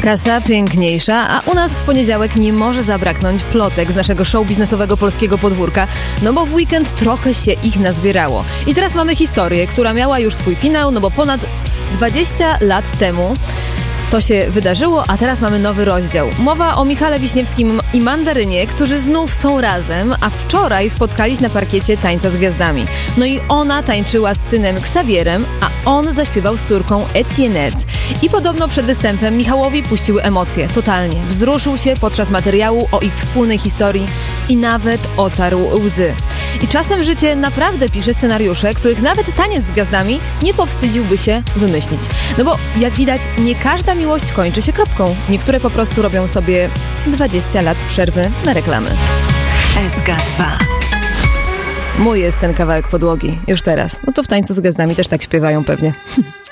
Kasa piękniejsza, a u nas w poniedziałek nie może zabraknąć plotek z naszego show biznesowego polskiego podwórka, no bo w weekend trochę się ich nazbierało. I teraz mamy historię, która miała już swój finał, no bo ponad 20 lat temu to się wydarzyło, a teraz mamy nowy rozdział. Mowa o Michale Wiśniewskim i Mandarynie, którzy znów są razem, a wczoraj spotkali się na parkiecie Tańca z Gwiazdami. No i ona tańczyła z synem Xavierem, a on zaśpiewał z córką Etiennette. I podobno przed występem Michałowi puściły emocje, totalnie. Wzruszył się podczas materiału o ich wspólnej historii i nawet otarł łzy. I czasem życie naprawdę pisze scenariusze, których nawet Taniec z Gwiazdami nie powstydziłby się wymyślić. No bo jak widać, nie każda miłość kończy się kropką. Niektóre po prostu robią sobie 20 lat przerwy na reklamy. SK2. Mój jest ten kawałek podłogi, już teraz. No to w Tańcu z Gwiazdami też tak śpiewają pewnie.